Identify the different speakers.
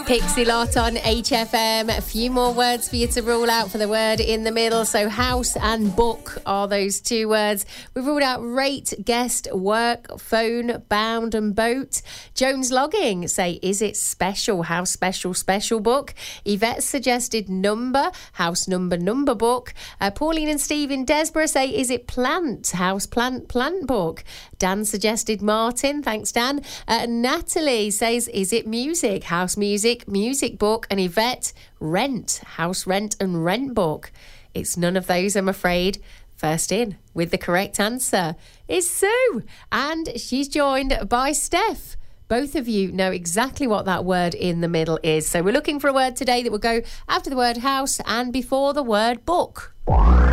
Speaker 1: Pixie Lot on HFM. A few more words for you to rule out for the word in the middle. So house and book are those two words. We've ruled out rate, guest, work, phone, bound and boat. Jones Logging say, is it special? House special, special book. Yvette suggested number, house number book. Pauline and Steve in Desborough say, is it plant? House plant book. Dan suggested Martin. Thanks, Dan. Natalie says, is it music? House music book. And Yvette, rent, house rent and rent book. It's none of those, I'm afraid. First in with the correct answer is Sue, and she's joined by Steph. Both of you know exactly what that word in the middle is. So we're looking for a word today that will go after the word house and before the word book.